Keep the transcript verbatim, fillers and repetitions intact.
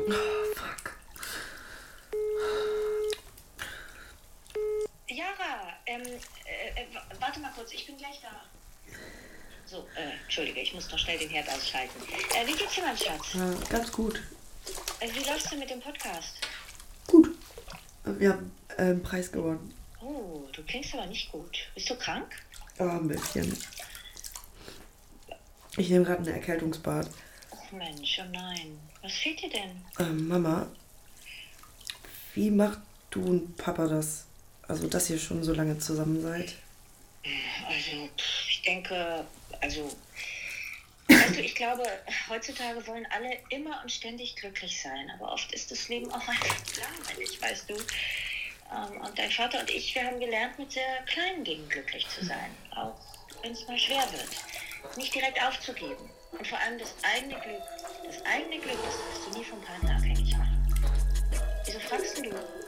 Fuck. Yara, ähm, äh, äh, warte mal kurz, ich bin gleich da. So, äh, Entschuldige, ich muss noch schnell den Herd ausschalten. Äh, wie geht's dir, mein Schatz? Ja, ganz gut. Äh, wie läuft's denn mit dem Podcast? Gut. Wir haben äh, einen Preis gewonnen. Oh, du klingst aber nicht gut. Bist du krank? Oh, ein bisschen. Ich nehme gerade ein Erkältungsbad. Ach Mensch, oh nein. Was fehlt dir denn? Ähm, Mama, wie macht du und Papa das? Also, dass ihr schon so lange zusammen seid? Also, pff, ich denke, also, weißt du, ich glaube, heutzutage wollen alle immer und ständig glücklich sein, aber oft ist das Leben auch einfach langweilig, weißt du. Ähm, und dein Vater und ich, wir haben gelernt, mit sehr kleinen Dingen glücklich zu sein, auch wenn es mal schwer wird. Nicht direkt aufzugeben und vor allem das eigene Glück, das eigene Glück, das darfst du nie vom Partner abhängig machen. Wieso fragst denn du?